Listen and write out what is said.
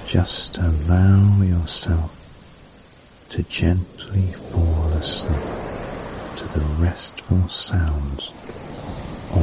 Just allow yourself to gently fall asleep to the restful sounds